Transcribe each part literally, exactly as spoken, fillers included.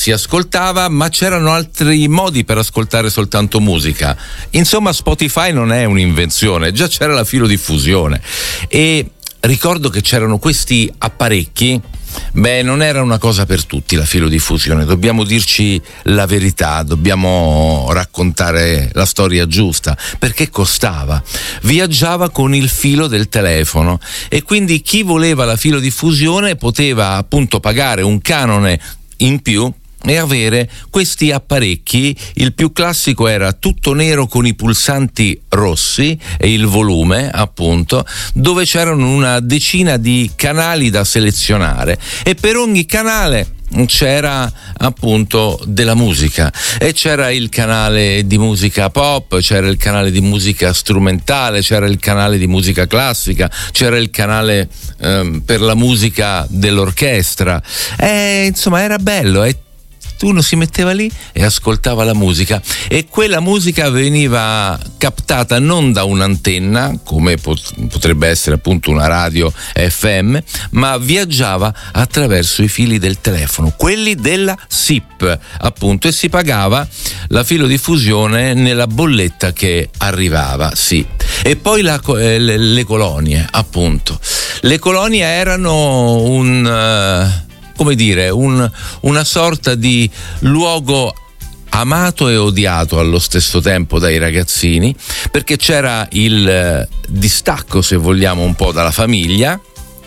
si ascoltava, ma c'erano altri modi per ascoltare soltanto musica. Insomma, Spotify non è un'invenzione, già c'era la filodiffusione. E ricordo che c'erano questi apparecchi. Beh, non era una cosa per tutti la filodiffusione, dobbiamo dirci la verità, dobbiamo raccontare la storia giusta, perché costava, viaggiava con il filo del telefono e quindi chi voleva la filodiffusione poteva appunto pagare un canone in più e avere questi apparecchi. Il più classico era tutto nero con i pulsanti rossi e il volume, appunto, dove c'erano una decina di canali da selezionare e per ogni canale c'era appunto della musica e c'era il canale di musica pop, c'era il canale di musica strumentale, c'era il canale di musica classica, c'era il canale ehm, per la musica dell'orchestra e insomma era bello e uno si metteva lì e ascoltava la musica e quella musica veniva captata non da un'antenna come pot- potrebbe essere appunto una radio F M, ma viaggiava attraverso i fili del telefono, quelli della S I P appunto, e si pagava la filodiffusione nella bolletta che arrivava, sì. E poi la, eh, le, le colonie, appunto, le colonie erano un uh, come dire, un, una sorta di luogo amato e odiato allo stesso tempo dai ragazzini, perché c'era il distacco, se vogliamo, un po' dalla famiglia,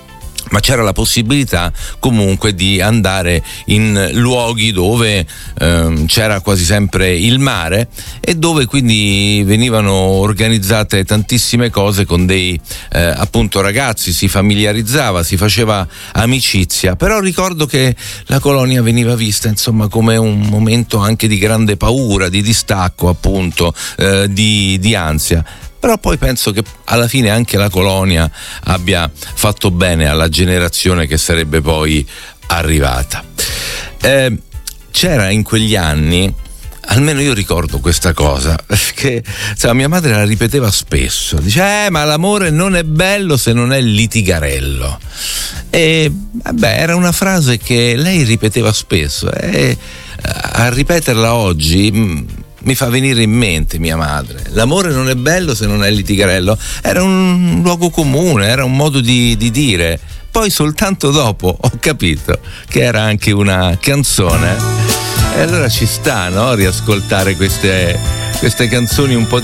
ma c'era la possibilità comunque di andare in luoghi dove ehm, c'era quasi sempre il mare e dove quindi venivano organizzate tantissime cose con dei eh, appunto ragazzi, si familiarizzava, si faceva amicizia, però ricordo che la colonia veniva vista insomma come un momento anche di grande paura, di distacco appunto, eh, di, di ansia. Però poi penso che alla fine anche la colonia abbia fatto bene alla generazione che sarebbe poi arrivata. Eh, c'era in quegli anni, almeno io ricordo questa cosa, perché cioè, mia madre la ripeteva spesso, dice eh ma l'amore non è bello se non è litigarello. E vabbè, era una frase che lei ripeteva spesso e a ripeterla oggi mi fa venire in mente mia madre. L'amore non è bello se non è litigarello. Era un luogo comune, era un modo di, di dire. Poi soltanto dopo ho capito che era anche una canzone e allora ci sta, no? Riascoltare queste, queste canzoni un po'